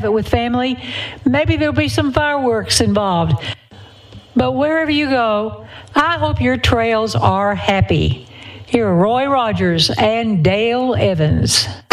with family, maybe there'll be some fireworks involved. But wherever you go, I hope your trails are happy. Here are Roy Rogers and Dale Evans.